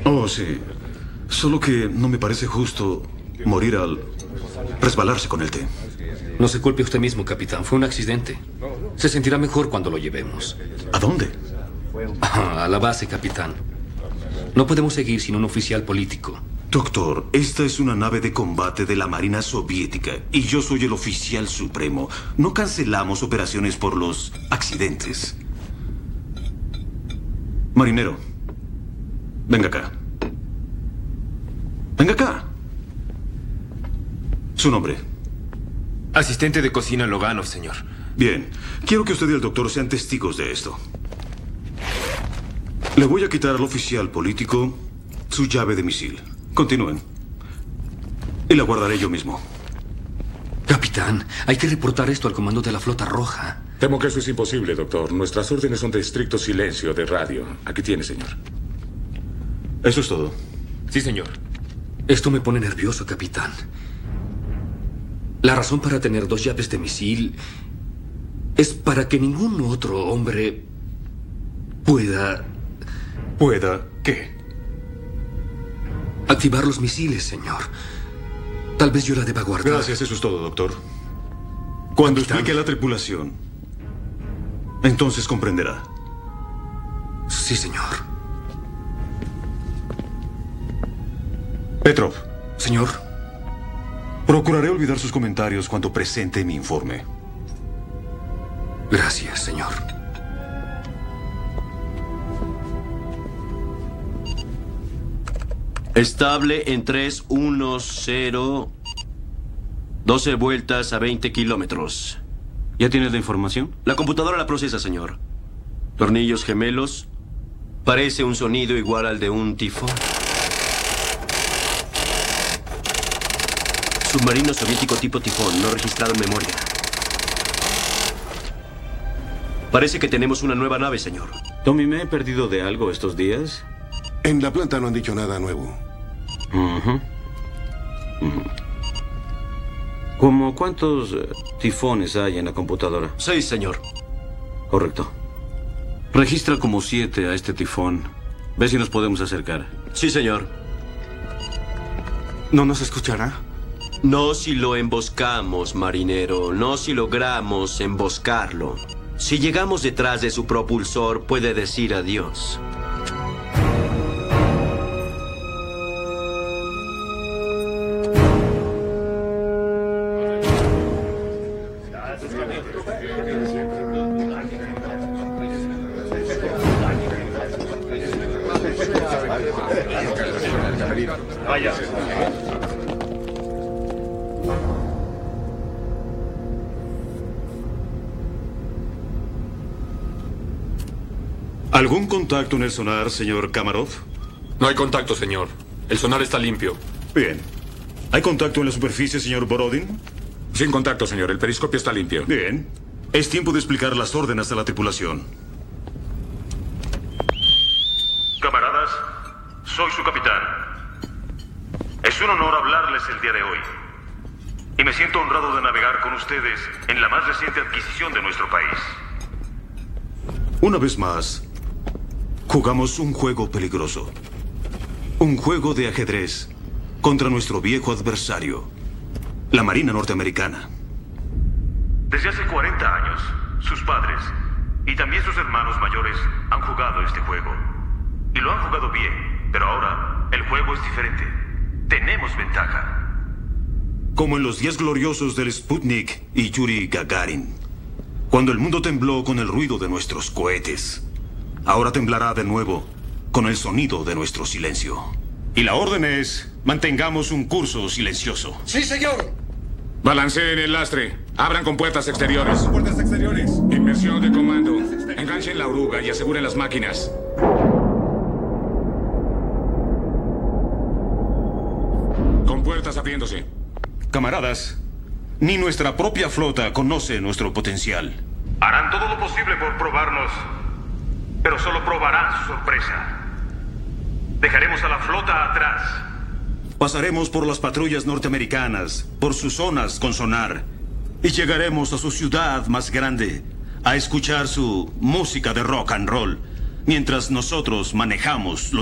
Oh, sí. Solo que no me parece justo morir al resbalarse con el té. No se culpe usted mismo, capitán. Fue un accidente. Se sentirá mejor cuando lo llevemos. ¿A dónde? A la base, capitán. No podemos seguir sin un oficial político. Doctor, esta es una nave de combate de la Marina Soviética y yo soy el oficial supremo. No cancelamos operaciones por los accidentes. Marinero, venga acá. Venga acá. Su nombre. Asistente de cocina Loganov, señor. Bien. Quiero que usted y el doctor sean testigos de esto. Le voy a quitar al oficial político su llave de misil. Continúen. Y la guardaré yo mismo. Capitán, hay que reportar esto al comando de la Flota Roja. Temo que eso es imposible, doctor. Nuestras órdenes son de estricto silencio de radio. Aquí tiene, señor. Eso es todo. Sí, señor. Esto me pone nervioso, capitán. La razón para tener 2 llaves de misil es para que ningún otro hombre pueda... ¿Pueda qué? Activar los misiles, señor. Tal vez yo la deba guardar. Gracias, eso es todo, doctor. Cuando Capitán. explique a la tripulación, entonces comprenderá. Sí, señor. Petrov. Señor. Procuraré olvidar sus comentarios cuando presente mi informe. Gracias, señor. Estable en 310. 12 vueltas a 20 kilómetros. ¿Ya tienes la información? La computadora la procesa, señor. Tornillos gemelos. Parece un sonido igual al de un tifón. Submarino soviético tipo tifón, no registrado en memoria. Parece que tenemos una nueva nave, señor. Tommy, ¿me he perdido de algo estos días? En la planta no han dicho nada nuevo. ¿Cómo cuántos tifones hay en la computadora? 6, señor. Correcto. Registra como 7 a este tifón. Ve si nos podemos acercar. Sí, señor. ¿No nos escuchará? No si lo emboscamos, marinero. No si logramos emboscarlo. Si llegamos detrás de su propulsor, puede decir adiós. ¿Algún contacto en el sonar, señor Kamarov? No hay contacto, señor. El sonar está limpio. Bien. ¿Hay contacto en la superficie, señor Borodin? Sin contacto, señor. El periscopio está limpio. Bien. Es tiempo de explicar las órdenes a la tripulación. Camaradas, soy su capitán. Es un honor hablarles el día de hoy. Y me siento honrado de navegar con ustedes en la más reciente adquisición de nuestro país. Una vez más, jugamos un juego peligroso. Un juego de ajedrez contra nuestro viejo adversario, la Marina norteamericana. Desde hace 40 años, sus padres y también sus hermanos mayores han jugado este juego. Y lo han jugado bien, pero ahora el juego es diferente. Tenemos ventaja. Como en los días gloriosos del Sputnik y Yuri Gagarin, cuando el mundo tembló con el ruido de nuestros cohetes. Ahora temblará de nuevo con el sonido de nuestro silencio. Y la orden es: mantengamos un curso silencioso. ¡Sí, señor! Balanceen el lastre. Abran con puertas exteriores. ¡Puertas exteriores! Inversión de comando. Enganchen la oruga y aseguren las máquinas. Con puertas abriéndose. Camaradas, ni nuestra propia flota conoce nuestro potencial. Harán todo lo posible por probarnos, pero solo probarán su sorpresa. Dejaremos a la flota atrás. Pasaremos por las patrullas norteamericanas, por sus zonas con sonar, y llegaremos a su ciudad más grande a escuchar su música de rock and roll, mientras nosotros manejamos los